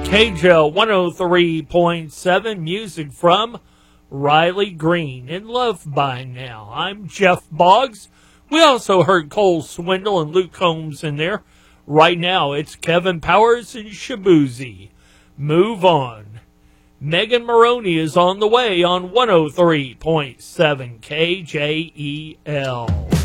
KJL 103.7, music from Riley Green, In Love by Now. I'm Jeff Boggs. We also heard Cole Swindle and Luke Combs in there. Right now, it's Kevin Powers and Shabuzi. Move on. Megan Maroney is on the way on 103.7 KJEL.